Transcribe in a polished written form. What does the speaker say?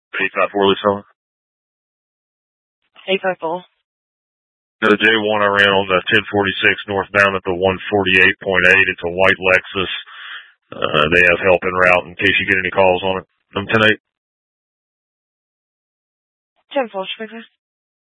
854 Lisa. 854. The J1 I ran on the 1046 northbound at the 148.8. It's a white Lexus. They have help en route in case you get any calls on it. I'm 10-8. 10-4, speaker.